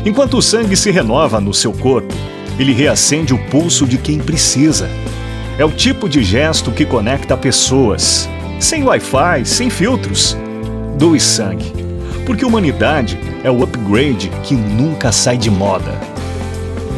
Enquanto o sangue se renova no seu corpo, ele reacende o pulso de quem precisa. É o tipo de gesto que conecta pessoas. Sem Wi-Fi, sem filtros. Doe sangue, porque humanidade é o upgrade que nunca sai de moda.